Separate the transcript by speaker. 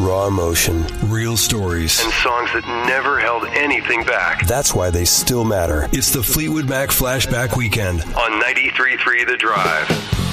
Speaker 1: Raw emotion.
Speaker 2: Real stories.
Speaker 3: And songs that never held anything back.
Speaker 1: That's why they still matter.
Speaker 2: It's the Fleetwood Mac Flashback Weekend
Speaker 3: on 93.3 The Drive.